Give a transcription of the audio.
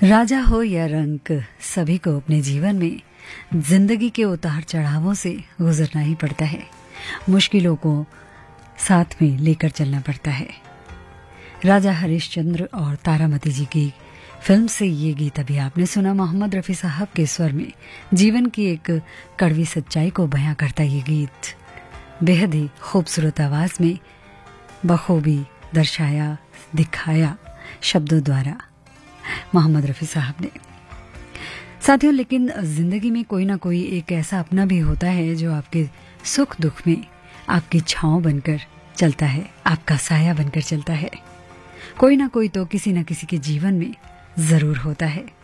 राजा हो या रंक, सभी को अपने जीवन में जिंदगी के उतार चढ़ावों से गुजरना ही पड़ता है। मुश्किलों को साथ में लेकर चलना पड़ता है। राजा हरिश्चंद्र और तारामती जी की फिल्म से ये गीत अभी आपने सुना। मोहम्मद रफी साहब के स्वर में जीवन की एक कड़वी सच्चाई को बयां करता ये गीत बेहद ही खूबसूरत आवाज में बखूबी दर्शाया दिखाया शब्दों द्वारा मोहम्मद रफी साहब ने। साथियों, लेकिन जिंदगी में कोई ना कोई एक ऐसा अपना भी होता है जो आपके सुख दुख में आपकी छांव बनकर चलता है, आपका साया बनकर चलता है। कोई ना कोई तो किसी न किसी के जीवन में जरूर होता है।